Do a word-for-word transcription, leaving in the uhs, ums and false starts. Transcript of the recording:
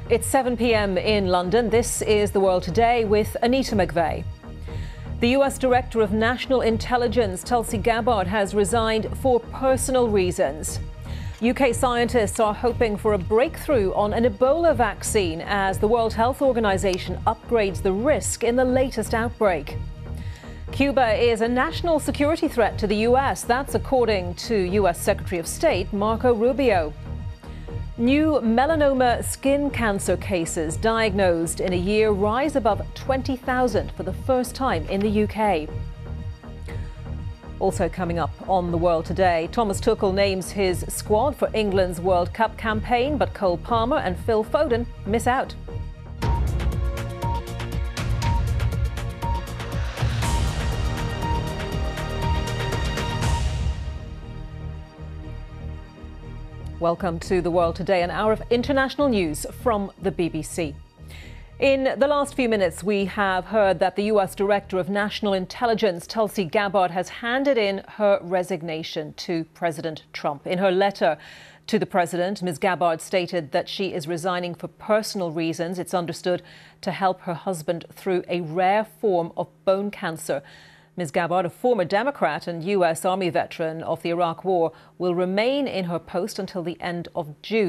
It's seven p m in London. This is The World Today with Anita McVeigh. The U S Director of National Intelligence, Tulsi Gabbard, has resigned for personal reasons. U K scientists are hoping for a breakthrough on an Ebola vaccine as the World Health Organization upgrades the risk in the latest outbreak. Cuba is a national security threat to the U S. That's according to U S Secretary of State Marco Rubio. New melanoma skin cancer cases diagnosed in a year rise above twenty thousand for the first time in the U K. Also coming up on The World Today, Thomas Tuchel names his squad for England's World Cup campaign, but Cole Palmer and Phil Foden miss out. Welcome to The World Today, an hour of international news from the B B C. In the last few minutes, we have heard that the U S Director of National Intelligence, Tulsi Gabbard, has handed in her resignation to President Trump. In her letter to the president, Miz Gabbard stated that she is resigning for personal reasons. It's understood to help her husband through a rare form of bone cancer. Miz Gabbard, a former Democrat and U S Army veteran of the Iraq War, will remain in her post until the end of June.